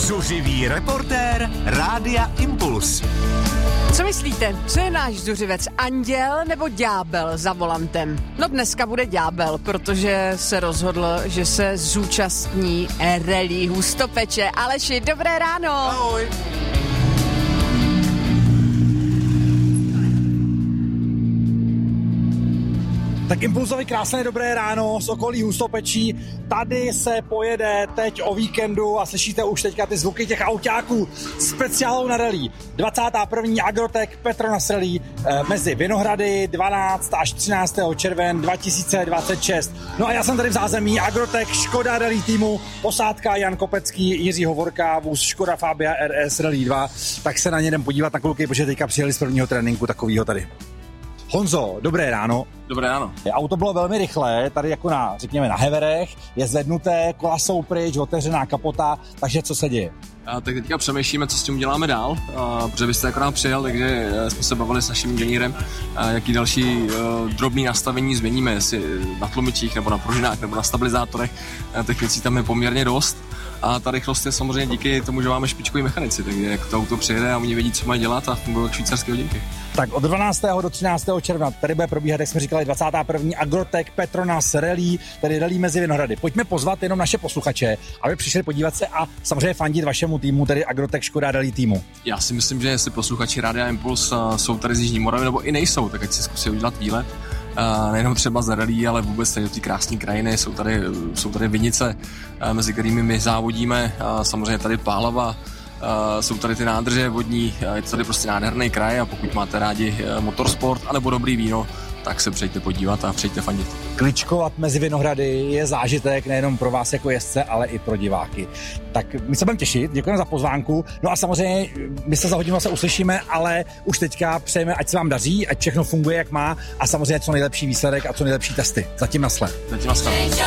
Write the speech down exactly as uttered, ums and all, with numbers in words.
Zuřivý reportér Rádia Impuls. Co myslíte, co je náš zuřivec, anděl nebo ďábel za volantem? No dneska bude ďábel, protože se rozhodl, že se zúčastní rally Hustopeče. Aleši, dobré ráno. Ahoj. Tak Impulzovi krásné dobré ráno z okolí Hustopečí. Tady se pojede teď o víkendu a slyšíte už teďka ty zvuky těch autáků speciálou na rally. dvacátého prvního Agrotec Petronas Rally eh, mezi Vinohrady dvanáctého až třináctého červen dva tisíce dvacet šest. No a já jsem tady v zázemí Agrotec Škoda Rally týmu, posádka Jan Kopecký, Jiří Hovorka, vůz Škoda Fabia R S Rally dva, tak se na ně jdem podívat na kluky, protože teďka přijeli z prvního tréninku takovýho tady. Honzo, dobré ráno. Dobré ráno. Auto bylo velmi rychlé, tady jako na, řekněme, na heverech, je zvednuté, kola jsou pryč, otevřená kapota, takže co se děje? A tak teďka přemýšlíme, co s tím uděláme dál, a, protože byste akorát přijel, takže jsme se bavili s naším inženýrem, a jaký další uh, drobný nastavení změníme, jestli na tlumičích, nebo na pružinách, nebo na stabilizátorech, a těch věcí tam je poměrně dost. A ta rychlost je samozřejmě díky tomu, že máme špičkoví mechanici, takže jak to auto přijede a oni vědí, co mají dělat a fungují jak švýcarské hodinky. Tak od dvanáctého do třináctého června tady bude probíhat, jak jsme říkali, dvacátého prvního Agrotec Petronas Rally, tedy rally mezi Vinohrady. Pojďme pozvat jenom naše posluchače, aby přišli podívat se a samozřejmě fandit vašemu týmu, tedy Agrotec Škoda Rally týmu. Já si myslím, že jestli posluchači Rádia Impuls jsou tady z Jižní Moravy nebo i nejsou, tak ať si zkusí udělat výlet. Uh, nejenom třeba z rally, ale vůbec tady do té krásné krajiny. Jsou tady, jsou tady vinice, uh, mezi kterými my závodíme. Uh, samozřejmě tady Pálava, uh, jsou tady ty nádrže vodní, uh, je to tady prostě nádherný kraj a pokud máte rádi uh, motorsport anebo dobrý víno, tak se přejďte podívat a přejďte fandit. Kličkovat mezi Vinohrady je zážitek nejenom pro vás jako jezdce, ale i pro diváky. Tak my se budeme těšit, děkujeme za pozvánku. No a samozřejmě my se za hodinu se uslyšíme, ale už teďka přejeme, ať se vám daří, ať všechno funguje jak má a samozřejmě co nejlepší výsledek a co nejlepší testy. Zatím nasled. Zatím nasled.